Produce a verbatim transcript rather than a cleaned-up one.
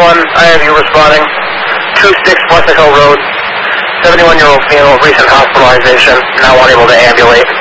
one, I have you responding. two six Pleasant Hill Road, seventy-one-year-old female, recent hospitalization, now unable to ambulate.